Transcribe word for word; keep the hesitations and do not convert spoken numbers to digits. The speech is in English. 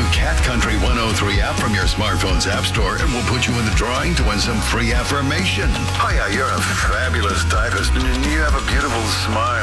Cat Country one oh three app from your smartphone's app store and we'll put you in the drawing to win some free affirmation. Oh yeah, you're a fabulous typist and you have a beautiful smile.